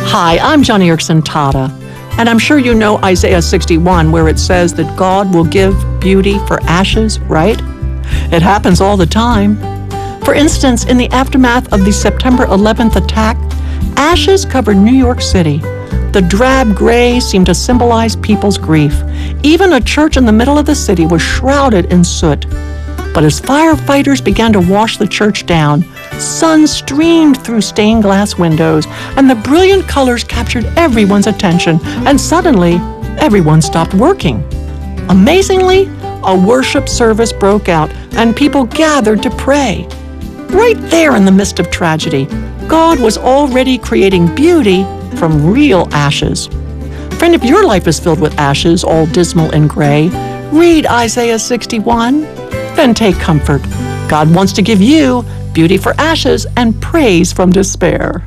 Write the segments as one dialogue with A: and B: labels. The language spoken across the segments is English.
A: Hi, I'm Joni Eareckson Tada, and I'm sure you know Isaiah 61, where it says that God will give beauty for ashes, right? It happens all the time. For instance, in the aftermath of the September 11th attack, ashes covered New York City. The drab gray seemed to symbolize people's grief. Even a church in the middle of the city was shrouded in soot. But as firefighters began to wash the church down, sun streamed through stained glass windows, and the brilliant colors captured everyone's attention, and suddenly, everyone stopped working. Amazingly, a worship service broke out, and people gathered to pray. Right there in the midst of tragedy, God was already creating beauty from real ashes. Friend, if your life is filled with ashes, all dismal and gray, read Isaiah 61. Then take comfort. God wants to give you beauty for ashes and praise from despair.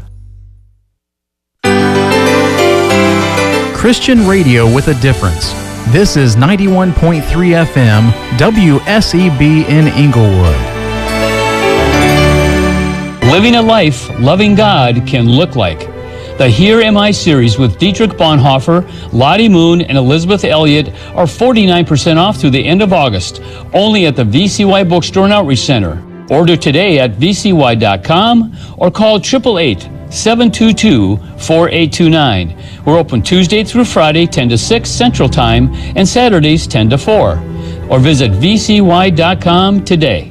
B: Christian radio with a difference. This is 91.3 FM WSEB in Inglewood.
C: Living a life loving God can look like. The Here Am I series with Dietrich Bonhoeffer, Lottie Moon, and Elizabeth Elliott are 49% off through the end of August, only at the VCY Bookstore and Outreach Center. Order today at vcy.com or call 888-722-4829. We're open Tuesday through Friday, 10 to 6 Central Time, and Saturdays, 10 to 4. Or visit vcy.com today.